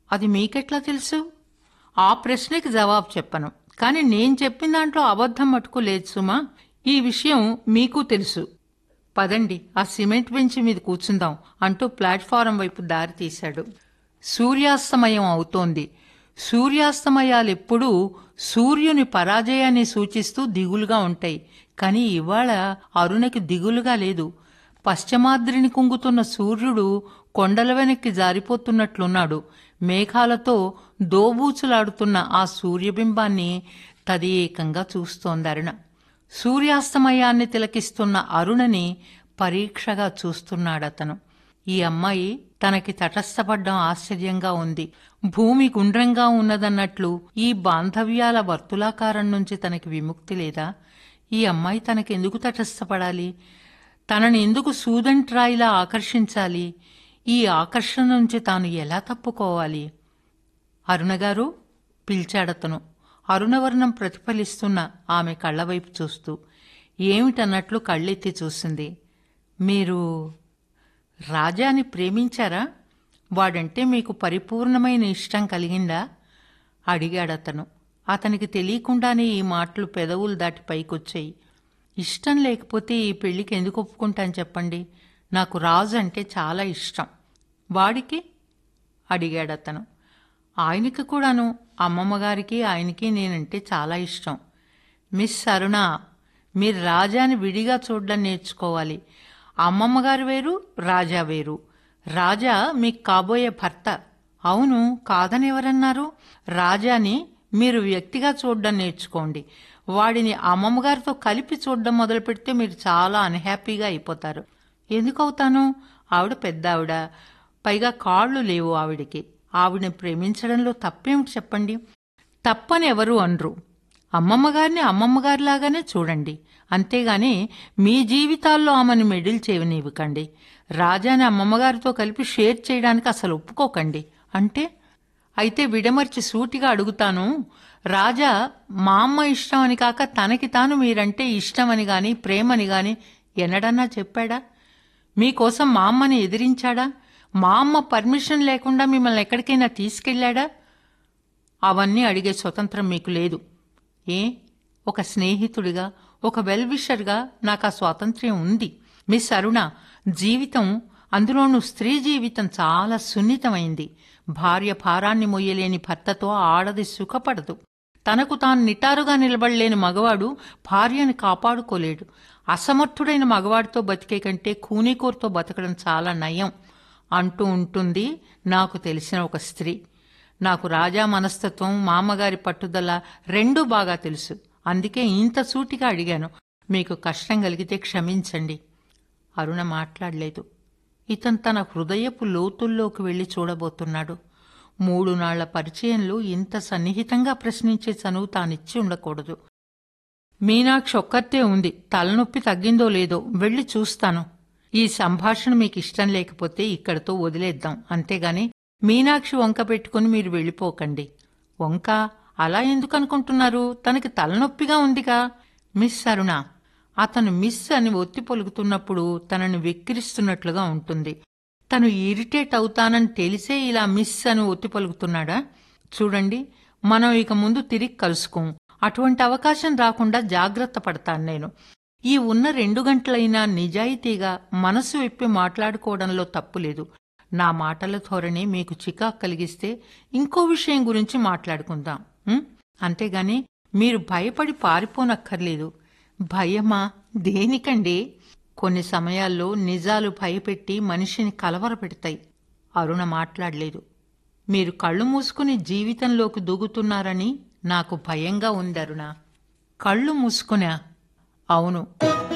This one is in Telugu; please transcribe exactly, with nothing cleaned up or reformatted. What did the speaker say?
అది మీకెట్లా తెలుసు? ఆ ప్రశ్నకి జవాబు చెప్పను. కాని నేను చెప్పిన దాంట్లో అబద్ధం మటుకు లేదు సుమా. ఈ విషయం మీకు తెలుసు. పదండి, ఆ సిమెంట్ బెంచి మీద కూర్చుందాం అంటూ ప్లాట్ఫారం వైపు దారి తీశాడు. సూర్యాస్తమయం అవుతోంది. సూర్యాస్తమయాలెప్పుడూ సూర్యుని పరాజయాన్ని సూచిస్తూ దిగులుగా ఉంటాయి. కాని ఇవాళ అరుణకి దిగులుగా లేదు. పశ్చిమాద్రిని కుంగుతున్న సూర్యుడు కొండల వెనక్కి జారిపోతున్నట్లున్నాడు. మేఘాలతో దోబూచులాడుతున్న ఆ సూర్యబింబాన్ని తదేకంగా చూస్తోంది అరుణ. సూర్యాస్తమయాన్ని తిలకిస్తున్న అరుణని పరీక్షగా చూస్తున్నాడతను. ఈ అమ్మాయి తనకి తటస్థపడ్డం ఆశ్చర్యంగా ఉంది. భూమి గుండ్రంగా ఉన్నదన్నట్లు ఈ బాంధవ్యాల వర్తులాకారం నుంచి తనకి విముక్తి లేదా? ఈ అమ్మాయి తనకెందుకు తటస్థపడాలి? తనని ఎందుకు సూదంట్రాయిలా ఆకర్షించాలి? ఈ ఆకర్షణ నుంచి తాను ఎలా తప్పుకోవాలి? అరుణగారు పిలిచాడతను, అరుణవర్ణం ప్రతిఫలిస్తున్న ఆమె కళ్లవైపు చూస్తూ. ఏమిటన్నట్లు కళ్ళెత్తి చూసింది. మీరు రాజాని ప్రేమించారా? వాడంటే మీకు పరిపూర్ణమైన ఇష్టం కలిగిందా? అడిగాడతను. అతనికి తెలియకుండానే ఈ మాటలు పెదవులు దాటి పైకొచ్చాయి. ఇష్టం లేకపోతే ఈ పెళ్లికి ఎందుకు ఒప్పుకుంటాను చెప్పండి? నాకు రాజు అంటే చాలా ఇష్టం. వాడికి? అడిగాడతను. ఆయనకి కూడాను. అమ్మమ్మగారికి ఆయనకి నేనంటే చాలా ఇష్టం. మిస్ అరుణ, మీరు రాజాని విడిగా చూడడం నేర్చుకోవాలి. అమ్మమ్మగారు వేరు, రాజా వేరు. రాజా మీకు కాబోయే భర్త. అవును, కాదని ఎవరన్నారు? రాజాని మీరు వ్యక్తిగా చూడడం నేర్చుకోండి. వాడిని అమ్మమ్మగారితో కలిపి చూడడం మొదలు పెడితే మీరు చాలా అన్హ్యాపీగా అయిపోతారు. ఎందుకవుతాను? ఆవిడ పెద్ద ఆవిడ, పైగా కాళ్ళు లేవు ఆవిడికి. ఆవిడని ప్రేమించడంలో తప్పేమిటి చెప్పండి? తప్పని ఎవరు అనరు. అమ్మమ్మగారిని అమ్మమ్మగారిలాగానే చూడండి. అంతేగాని మీ జీవితాల్లో ఆమెను మెడిల్ చేయనివ్వకండి. రాజాని అమ్మమ్మగారితో కలిపి షేర్ చేయడానికి అసలు ఒప్పుకోకండి. అంటే అయితే విడమర్చి సూటిగా అడుగుతాను, రాజా మా అమ్మ ఇష్టం అని కాక తనకి తాను మీరంటే ఇష్టమని గాని ప్రేమని గాని ఎన్నడన్నా చెప్పాడా? మీకోసం మా అమ్మని ఎదిరించాడా? మా అమ్మ పర్మిషన్ లేకుండా మిమ్మల్ని ఎక్కడికైనా తీసుకెళ్లాడా? అవన్నీ అడిగే స్వతంత్రం మీకు లేదు. ఏ, ఒక స్నేహితుడిగా, ఒక వెల్ విషర్గా నాకు ఆ స్వాతంత్ర్యం ఉంది. మిస్ అరుణ, జీవితం, అందులోనూ స్త్రీ జీవితం చాలా సున్నితమైంది. భార్య భారాన్ని మొయ్యలేని భర్తతో ఆడది సుఖపడదు. తనకు తాను నిటారుగా నిలబడలేని మగవాడు భార్యని కాపాడుకోలేడు. అసమర్థుడైన మగవాడితో బతికే కంటే కూనీకోరుతో బతకడం చాలా నయం అంటూ ఉంటుంది నాకు తెలిసిన ఒక స్త్రీ. నాకు రాజా మనస్తత్వం, మామగారి పట్టుదల రెండూ బాగా తెలుసు. అందుకే ఇంత సూటిగా అడిగాను. మీకు కష్టం కలిగితే క్షమించండి. అరుణ మాట్లాడలేదు. ఇతను తన హృదయపు లోతుల్లోకి వెళ్లి చూడబోతున్నాడు. మూడు నాళ్ల పరిచయంలో ఇంత సన్నిహితంగా ప్రశ్నించే చనువు తానిచ్చి ఉండకూడదు. మీనాక్షి ఒక్కతే ఉంది. తలనొప్పి తగ్గిందో లేదో వెళ్లి చూస్తాను. ఈ సంభాషణ మీకు ఇష్టం లేకపోతే ఇక్కడితో వదిలేద్దాం. అంతేగాని మీనాక్షి వంక పెట్టుకుని మీరు వెళ్ళిపోకండి. వంక అలా ఎందుకనుకుంటున్నారు? తనకి తలనొప్పిగా ఉందిగా. మిస్ అరుణ, అతను మిస్ అని ఒత్తి పలుకుతున్నప్పుడు తనని వెక్కిరిస్తున్నట్లుగా ఉంటుంది. తను ఇరిటేట్ అవుతానని తెలిసే ఇలా మిస్ అని ఒత్తి పలుకుతున్నాడా? చూడండి, మనం ఇక ముందు తిరిగి కలుసుకోం. అటువంటి అవకాశం రాకుండా జాగ్రత్త పడతాను నేను. ఈ ఉన్న రెండు గంటలైనా నిజాయితీగా మనసు విప్పి మాట్లాడుకోవడంలో తప్పులేదు. నా మాటల ధోరణి మీకు చికాకు కలిగిస్తే ఇంకో విషయం గురించి మాట్లాడుకుందాం. అంతేగాని మీరు భయపడి పారిపోనక్కర్లేదు. భయమా? దేనికండి? కొన్ని సమయాల్లో నిజాలు భయపెట్టి మనిషిని కలవరపెడతాయి. అరుణ మాట్లాడలేదు. మీరు కళ్ళు మూసుకుని జీవితంలోకి దూగుతున్నారని నాకు భయంగా ఉంది అరుణ. కళ్ళు మూసుకునా? అవును.